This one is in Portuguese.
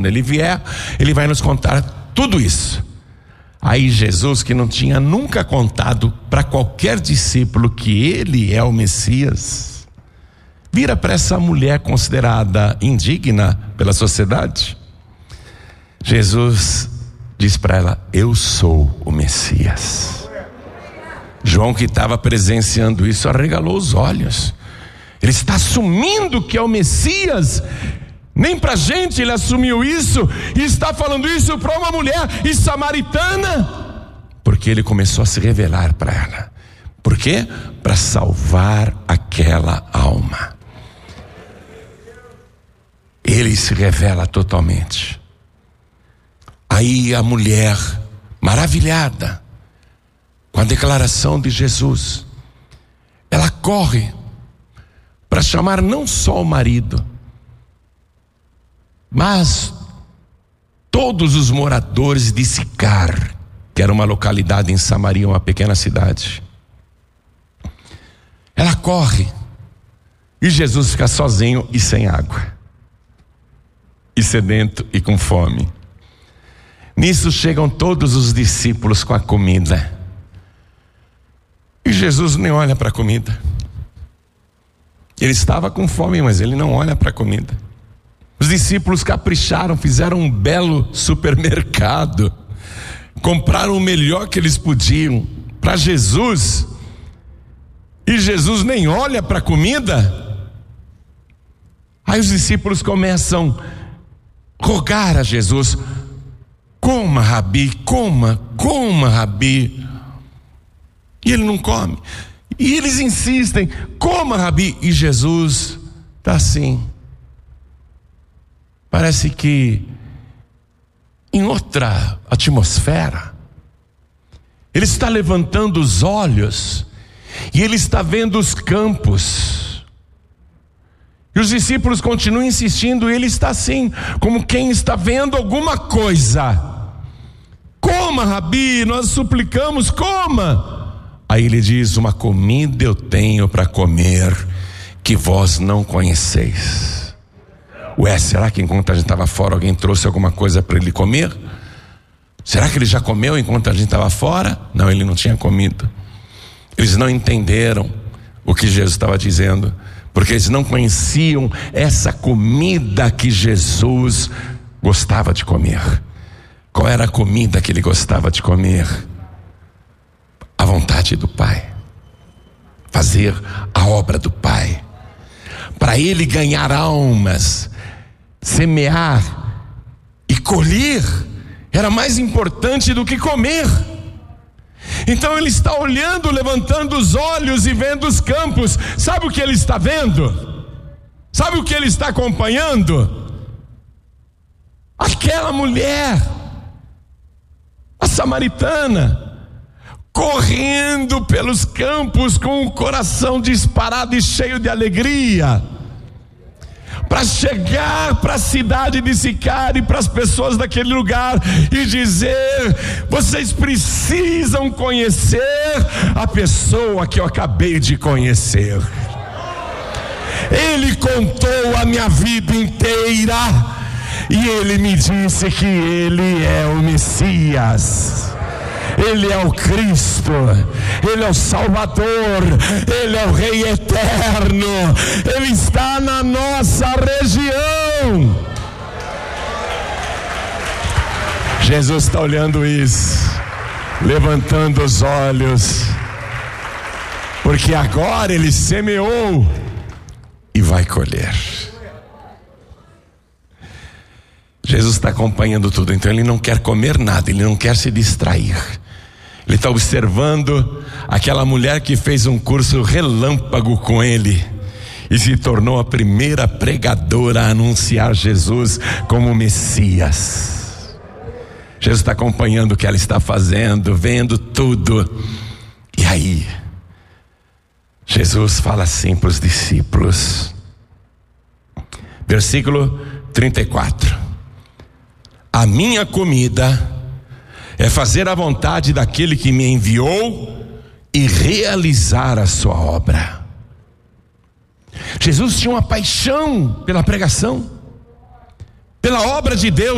Quando ele vier, ele vai nos contar tudo isso. Aí Jesus, que não tinha nunca contado para qualquer discípulo que ele é o Messias, vira para essa mulher considerada indigna pela sociedade. Jesus diz para ela: eu sou o Messias. João, que estava presenciando isso, arregalou os olhos. Ele está assumindo que é o Messias. Nem pra gente ele assumiu isso, e está falando isso para uma mulher samaritana, porque ele começou a se revelar para ela. Por quê? Para salvar aquela alma. Ele se revela totalmente. Aí a mulher, maravilhada com a declaração de Jesus, ela corre para chamar não só o marido, mas todos os moradores de Sicar, que era uma localidade em Samaria, uma pequena cidade. Ela corre, e Jesus fica sozinho e sem água, e sedento e com fome. Nisso chegam todos os discípulos com a comida, e Jesus nem olha para a comida. Ele estava com fome, mas ele não olha para a comida. Os discípulos capricharam, fizeram um belo supermercado, compraram o melhor que eles podiam para Jesus, e Jesus nem olha para a comida. Aí os discípulos começam a rogar a Jesus: coma, Rabi, coma, Rabi. E ele não come. E eles insistem: coma, Rabi. E Jesus está assim, parece que em outra atmosfera. Ele está levantando os olhos e ele está vendo os campos. E os discípulos continuam insistindo, e ele está assim, como quem está vendo alguma coisa. Coma, Rabi, nós suplicamos, coma. Aí ele diz: uma comida eu tenho para comer que vós não conheceis. Ué, será que enquanto a gente estava fora alguém trouxe alguma coisa para ele comer? Será que ele já comeu enquanto a gente estava fora? Não, ele não tinha comido. Eles não entenderam o que Jesus estava dizendo, porque eles não conheciam essa comida que Jesus gostava de comer. Qual era a comida que ele gostava de comer? A vontade do Pai, fazer a obra do Pai. Para ele ganhar almas, semear e colher era mais importante do que comer. Então ele está olhando, levantando os olhos e vendo os campos. Sabe o que ele está vendo? Sabe o que ele está acompanhando? Aquela mulher, a samaritana, correndo pelos campos com o coração disparado e cheio de alegria, para chegar para a cidade de Sicar e para as pessoas daquele lugar e dizer: vocês precisam conhecer a pessoa que eu acabei de conhecer. Ele contou a minha vida inteira e ele me disse que ele é o Messias. Ele é o Cristo, Ele é o Salvador, Ele é o Rei eterno, Ele está na nossa região. Jesus está olhando isso, levantando os olhos, porque agora Ele semeou e vai colher. Jesus está acompanhando tudo, então Ele não quer comer nada, Ele não quer se distrair. Ele está observando aquela mulher que fez um curso relâmpago com ele e se tornou a primeira pregadora a anunciar Jesus como Messias. Jesus está acompanhando o que ela está fazendo, vendo tudo. E aí Jesus fala assim para os discípulos, versículo 34: a minha comida é fazer a vontade daquele que me enviou e realizar a sua obra. Jesus tinha uma paixão pela pregação, pela obra de Deus.